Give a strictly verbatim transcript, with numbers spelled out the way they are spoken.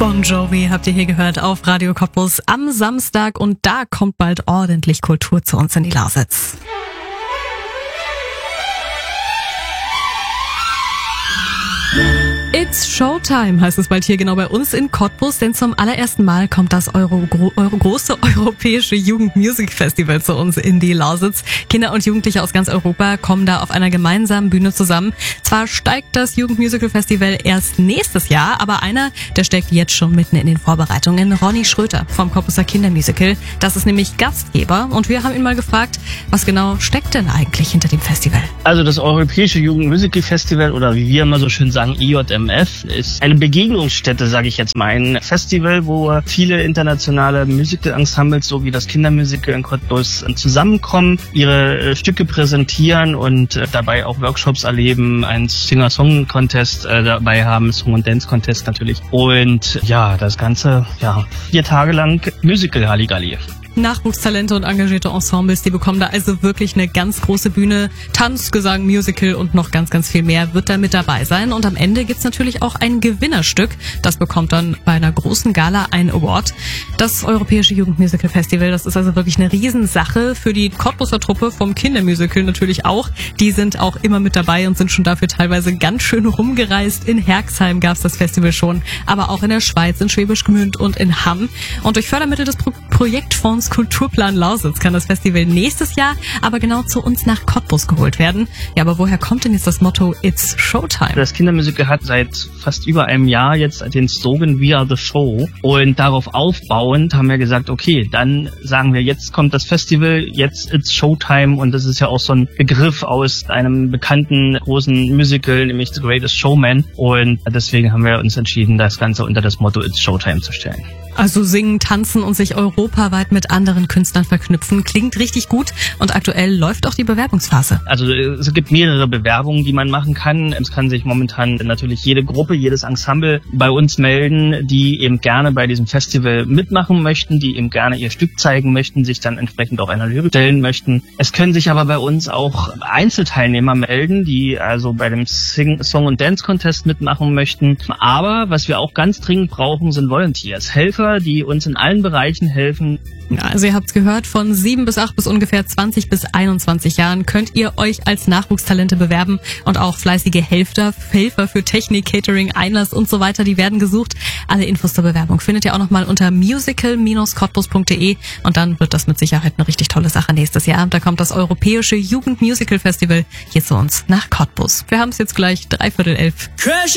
Bon Jovi habt ihr hier gehört auf Radio Cottbus am Samstag und da kommt bald ordentlich Kultur zu uns in die Lausitz. It's Showtime heißt es bald hier genau bei uns in Cottbus, denn zum allerersten Mal kommt das Euro, Euro, große europäische Jugendmusikfestival zu uns in die Lausitz. Kinder und Jugendliche aus ganz Europa kommen da auf einer gemeinsamen Bühne zusammen. Zwar steigt das Jugendmusicalfestival erst nächstes Jahr, aber einer, der steckt jetzt schon mitten in den Vorbereitungen. Ronny Schröter vom Cottbuser Kindermusical. Das ist nämlich Gastgeber und wir haben ihn mal gefragt, was genau steckt denn eigentlich hinter dem Festival? Also das Europäische Jugendmusicalfestival oder wie wir immer so schön sagen, E J M F, ist eine Begegnungsstätte, sage ich jetzt mal. Ein Festival, wo viele internationale Musical-Ensembles sowie das Kindermusical in Cottbus zusammenkommen, ihre Stücke präsentieren und dabei auch Workshops erleben, einen Singer-Song-Contest äh, dabei haben, Song- und Dance-Contest natürlich. Und ja, das Ganze, ja, vier Tage lang Musical-Halligalli. Nachwuchstalente und engagierte Ensembles, die bekommen da also wirklich eine ganz große Bühne. Tanz, Gesang, Musical und noch ganz, ganz viel mehr wird da mit dabei sein. Und am Ende gibt's natürlich auch ein Gewinnerstück. Das bekommt dann bei einer großen Gala ein Award. Das Europäische Jugendmusical Festival, das ist also wirklich eine Riesensache für die Cottbuser Truppe vom Kindermusical natürlich auch. Die sind auch immer mit dabei und sind schon dafür teilweise ganz schön rumgereist. In Herxheim gab's das Festival schon, aber auch in der Schweiz, in Schwäbisch Gmünd und in Hamm. Und durch Fördermittel des Pro- Projektfonds Kulturplan Lausitz kann das Festival nächstes Jahr aber genau zu uns nach Cottbus geholt werden. Ja, aber woher kommt denn jetzt das Motto It's Showtime? Das Kindermusical hat seit fast über einem Jahr jetzt den Slogan We Are the Show und darauf aufbauend haben wir gesagt, okay, dann sagen wir, jetzt kommt das Festival, jetzt It's Showtime und das ist ja auch so ein Begriff aus einem bekannten großen Musical, nämlich The Greatest Showman und deswegen haben wir uns entschieden, das Ganze unter das Motto It's Showtime zu stellen. Also singen, tanzen und sich europaweit mit anderen Künstlern verknüpfen. Klingt richtig gut und aktuell läuft auch die Bewerbungsphase. Also es gibt mehrere Bewerbungen, die man machen kann. Es kann sich momentan natürlich jede Gruppe, jedes Ensemble bei uns melden, die eben gerne bei diesem Festival mitmachen möchten, die eben gerne ihr Stück zeigen möchten, sich dann entsprechend auch einer Jury stellen möchten. Es können sich aber bei uns auch Einzelteilnehmer melden, die also bei dem Sing Song- und Dance-Contest mitmachen möchten. Aber was wir auch ganz dringend brauchen, sind Volunteers, Helfer, die uns in allen Bereichen helfen. Also ihr habt's gehört, von sieben bis acht bis ungefähr zwanzig bis einundzwanzig Jahren könnt ihr euch als Nachwuchstalente bewerben und auch fleißige Helfer, Helfer für Technik, Catering, Einlass und so weiter, die werden gesucht. Alle Infos zur Bewerbung findet ihr auch nochmal unter musical Bindestrich cottbus punkt de und dann wird das mit Sicherheit eine richtig tolle Sache nächstes Jahr. Da kommt das Europäische Jugendmusical Festival hier zu uns nach Cottbus. Wir haben es jetzt gleich dreiviertel elf.